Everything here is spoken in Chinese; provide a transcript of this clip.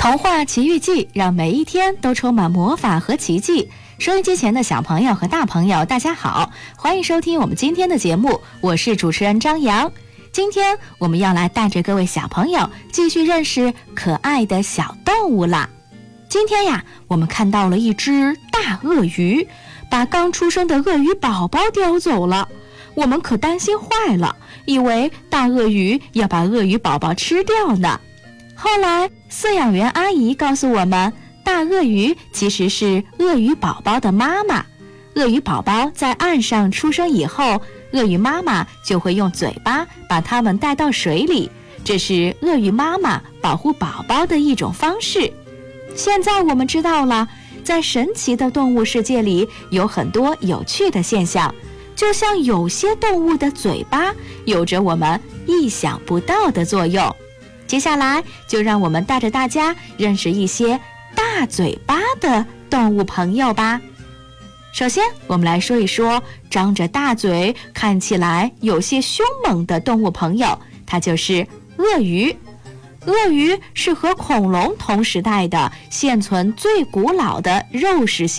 童话奇遇记让每一天都充满魔法和奇迹。收音机前的小朋友和大朋友大家好，欢迎收听我们今天的节目，我是主持人张扬。今天我们要来带着各位小朋友继续认识可爱的小动物啦。今天呀，我们看到了一只大鳄鱼，把刚出生的鳄鱼宝宝叼走了。我们可担心坏了，以为大鳄鱼要把鳄鱼宝宝吃掉呢。后来饲养员阿姨告诉我们，大鳄鱼其实是鳄鱼宝宝的妈妈。鳄鱼宝宝在岸上出生以后，鳄鱼妈妈就会用嘴巴把它们带到水里，这是鳄鱼妈妈保护宝宝的一种方式。现在我们知道了，在神奇的动物世界里有很多有趣的现象，就像有些动物的嘴巴有着我们意想不到的作用。接下来就让我们带着大家认识一些大嘴巴的动物朋友吧。首先我们来说一说张着大嘴看起来有些凶猛的动物朋友，它就是鳄鱼。鳄鱼是和恐龙同时代的现存最古老的肉食性